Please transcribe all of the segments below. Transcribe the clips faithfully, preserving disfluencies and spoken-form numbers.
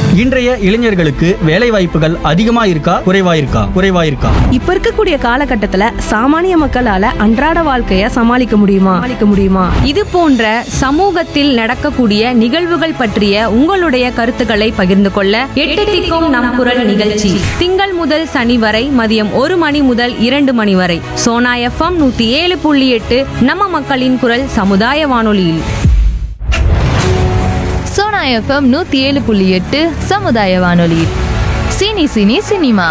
இன்றைய இளைஞர்களுக்கு வேலை வாய்ப்புகள் அதிகமா இருக்கா குறைவா இருக்கா குறைவா இருக்கா இப்ப இருக்கக்கூடிய காலகட்டத்துல சாமானிய மக்களால அன்றாட வாழ்க்கைய சமாளிக்க முடியுமா சமாளிக்க முடியுமா இது போன்ற சமூகத்தில் நடக்கக்கூடிய நிகழ்வுகள் பற்றிய உங்களுடைய கருத்துக்களை பகிர்ந்து கொள்ள எட்டு திக்கும் நம் குரல் நிகழ்ச்சி திங்கள் முதல் சனி வரை மதியம் ஒரு மணி முதல் இரண்டு மணி வரை சோனா எஃப்எம் நூத்தி ஏழு புள்ளி எட்டு நம்ம மக்களின் குரல் சமுதாய வானொலியில். சோனா எஃப்எம் நூத்தி ஏழு புள்ளி எட்டு சமுதாய வானொலி. Cine cine cinema.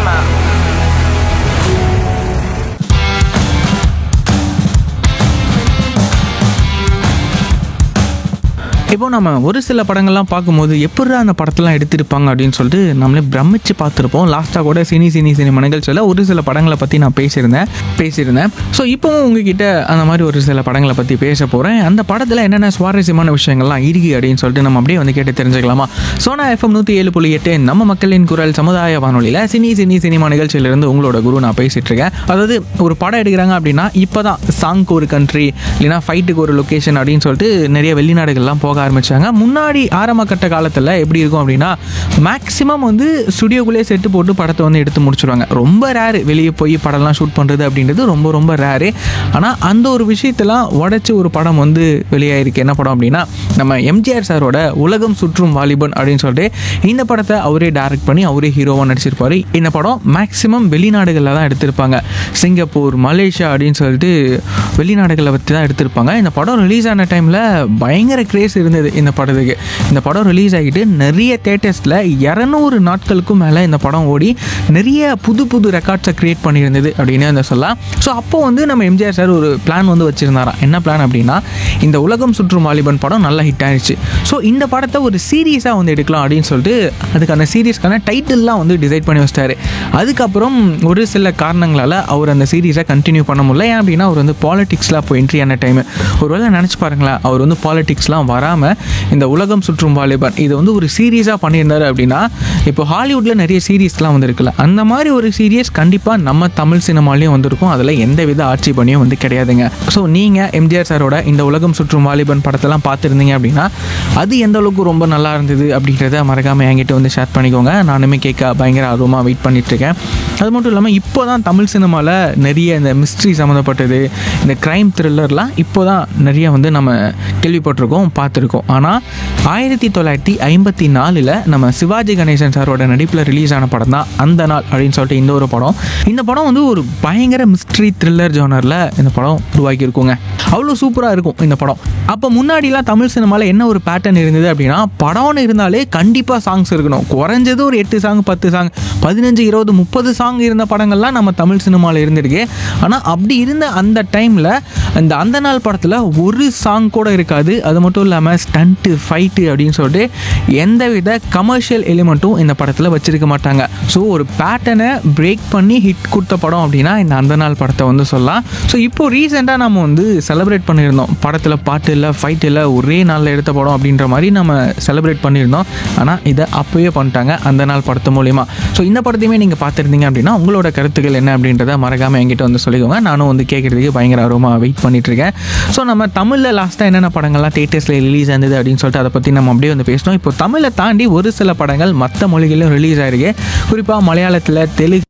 இப்போ நம்ம ஒரு சில படங்கள்லாம் பார்க்கும்போது எப்படி அந்த படத்தெல்லாம் எடுத்திருப்பாங்க அப்படின்னு சொல்லிட்டு நம்மளே பிரமிச்சு பார்த்துருப்போம். லாஸ்ட்டாக கூட சினி சினி சினிமா நிகழ்ச்சியில் ஒரு சில படங்களை பற்றி நான் பேசியிருந்தேன் பேசியிருந்தேன் ஸோ இப்போவும் உங்ககிட்ட அந்த மாதிரி ஒரு சில படங்களை பற்றி பேச போகிறேன். அந்த படத்தில் என்னென்ன சுவாரஸ்யமான விஷயங்கள்லாம் இருக்கு அப்படின்னு சொல்லிட்டு நம்ம அப்படியே வந்து கேட்டு தெரிஞ்சுக்கலாமா? சோனா எஃப்எம் நூற்றி ஏழு புள்ளி எட்டு நம்ம மக்களின் குரல் சமுதாய வானொலியில் சினி சினி சினிமா நிகழ்ச்சியிலிருந்து உங்களோட குரு நான் பேசிகிட்டு இருக்கேன். அதாவது ஒரு படம் எடுக்கிறாங்க அப்படின்னா இப்போ தான் சாங்க்கு ஒரு கண்ட்ரி இல்லைனா ஃபைட்டுக்கு ஒரு லொக்கேஷன் அப்படின்னு சொல்லிட்டு நிறைய வெளிநாடுகள்லாம் போக ஆரம்பிச்சாங்க. முன்னாடி ஆரம்ப கட்ட காலத்தில் எப்படி இருக்கும் அப்படின்னா மேக்ஸிமம் வந்து ஸ்டுடியோக்குள்ளேயே செட்டு போட்டு படத்தை வந்து எடுத்து முடிச்சுருவாங்க. ரொம்ப ரேரு வெளியே போய் படம்லாம் ஷூட் பண்ணுறது அப்படின்றது ரொம்ப ரொம்ப ரேரு. ஆனால் அந்த ஒரு விஷயத்தெல்லாம் உடச்சி ஒரு படம் வந்து வெளியாயிருக்கு. என்ன படம் அப்படின்னா நம்ம எம்ஜிஆர் சாரோட உலகம் சுற்றும் வாலிபன் அப்படின்னு சொல்லிட்டு இந்த படத்தை அவரே டைரக்ட் பண்ணி அவரே ஹீரோவாக நடிச்சிருப்பார். இந்த படம் மேக்ஸிமம் வெளிநாடுகளில் தான் எடுத்திருப்பாங்க. சிங்கப்பூர், மலேசியா அப்படின்னு சொல்லிட்டு வெளிநாடுகளை பற்றி தான் எடுத்திருப்பாங்க. இந்த படம் ரிலீஸ் ஆன டைமில் பயங்கர கிரேஸ் இருந்தது இந்த படத்துக்கு. இந்த படம் ரிலீஸ் ஆகிட்டு நிறைய தேட்டர்ஸில் இரநூறு நாட்களுக்கும் மேலே இந்த படம் ஓடி நிறைய புது புது ரெக்கார்ட்ஸை க்ரியேட் பண்ணியிருந்தது அப்படின்னு வந்து சொல்லலாம். ஸோ அப்போ வந்து நம்ம எம்ஜிஆர் சார் ஒரு பிளான் வந்து வச்சுருந்தாராம். என்ன பிளான் அப்படின்னா இந்த உலகம் சுற்றும் வாலிபன் படம் நல்லா ஹிட் ஆயிடுச்சு. ஸோ இந்த படத்தை ஒரு சீரியஸாக வந்து எடுக்கலாம் அப்படின்னு சொல்லிட்டு அதுக்கான சீரியஸ்க்கான டைட்டில்லாம் வந்து டிசைட் பண்ணி வச்சிட்டாரு. அதுக்கப்புறம் ஒரு சில காரணங்களால் அவர் அந்த சீரீஸை கண்டினியூ பண்ண முடியல. ஏன் அப்படின்னா அவர் வந்து பாலிடிக்ஸ்லாம் இப்போ என்ட்ரி ஆன டைமு. ஒரு வேளை நினச்சி பாருங்களேன், அவர் வந்து பாலிடிக்ஸ்லாம் வராமல் இந்த உலகம் சுற்றும் வாலிபன் இது வந்து ஒரு சீரீஸாக பண்ணியிருந்தாரு அப்படின்னா இப்போ ஹாலிவுட்டில் நிறைய சீரீஸ்லாம் வந்துருக்குல்ல, அந்த மாதிரி ஒரு சீரியஸ் கண்டிப்பாக நம்ம தமிழ் சினிமாலேயும் வந்திருக்கும். அதில் எந்த வித ஆட்சேபனையும் வந்து கிடையாதுங்க. ஸோ நீங்கள் எம்ஜிஆர் சாரோட இந்த உலகம் சுற்றும் வாலிபன் படத்தெல்லாம் பார்த்துருந்தீங்க அப்படின்னா அது எந்த அளவுக்கு ரொம்ப நல்லா இருந்தது அப்படின்றத மறக்காமல் என்கிட்ட வந்து ஷேர் பண்ணிக்கோங்க. நானுமே கேட்க பயங்கர ஆர்வமாக வெயிட் பண்ணிட்டுருக்கேன். அது மட்டும் இல்லாமல் இப்போ தான் தமிழ் சினிமாவில் நிறைய இந்த மிஸ்ட்ரி சம்மந்தப்பட்டது, இந்த க்ரைம் த்ரில்லர்லாம் இப்போ தான் நிறைய வந்து நம்ம கேள்விப்பட்டிருக்கோம், பார்த்துருக்கோம். ஆனால் ஆயிரத்தி தொள்ளாயிரத்தி ஐம்பத்தி நாலில் நம்ம சிவாஜி கணேசன் சாரோட நடிப்பில் ரிலீஸ் ஆன படம் தான் அந்த நாள் அப்படின்னு சொல்லிட்டு இந்த ஒரு படம். இந்த படம் வந்து ஒரு பயங்கர மிஸ்ட்ரி த்ரில்லர் ஜோனரில் இந்த படம் உருவாக்கியிருக்குங்க. அவ்வளோ சூப்பராக இருக்கும் இந்த படம். அப்போ முன்னாடிலாம் தமிழ் சினிமாவில் என்ன ஒரு பேட்டர்ன் இருந்தது அப்படின்னா படம்னு இருந்தாலே கண்டிப்பாக சாங்ஸ் இருக்கணும். குறைஞ்சது ஒரு எட்டு சாங் பத்து சாங் பதினஞ்சு இருபது முப்பது சாங் இருந்த படங்கள்லாம் நம்ம தமிழ் சினிமாவில் இருந்திருக்கு. ஆனால் அப்படி இருந்த அந்த டைமில் அந்த அந்த நாள் படத்தில் ஒரு சாங் கூட இருக்காது. அது மட்டும் இல்லாமல் ஸ்டண்ட்டு ஃபைட்டு அப்படின்னு சொல்லிட்டு எந்த வித கமர்ஷியல் எலிமெண்ட்டும் இந்த படத்தில் வச்சுருக்க மாட்டாங்க. ஸோ ஒரு பேட்டர்னை பிரேக் பண்ணி ஹிட் கொடுத்த படம் அப்படின்னா இந்த அந்த நாள் படத்தை வந்து சொல்லலாம். ஸோ இப்போது ரீசெண்டாக நம்ம வந்து செலிப்ரேட் பண்ணியிருந்தோம். படத்தில் பாட்டு இல்லை ஃபைட் இல்லை ஒரே நாளில் எடுத்த படம் அப்படின்ற மாதிரி நம்ம செலிப்ரேட் பண்ணியிருந்தோம். ஆனால் இதை அப்போவே பண்ணிட்டாங்க அந்த நாள் படத்து மூலிமா. ஸோ இந்த படத்தையுமே நீங்கள் பார்த்துருந்தீங்க அப்படின்னா உங்களோட கருத்துக்கள் என்ன அப்படின்றத மறக்காமல் என்கிட்ட வந்து சொல்லிக்கோங்க. நானும் வந்து கேட்குறதுக்கு பயங்கர ஆர்வமாக வெயிட் பண்ணிட்டுருக்கேன். ஸோ நம்ம தமிழில் லாஸ்ட்டாக என்னென்ன படங்கள்லாம் தேட்டர்ஸில் ரிலீஸ் ஆனது அப்படின்னு சொல்லிட்டு அதை பற்றி நம்ம அப்படியே வந்து பேசணும். இப்போ தமிழை தாண்டி ஒரு சில படங்கள் மற்ற மொழிகளிலும் ரிலீஸ் ஆகிருக்கு. குறிப்பாக மலையாளத்தில், தெலுங்கு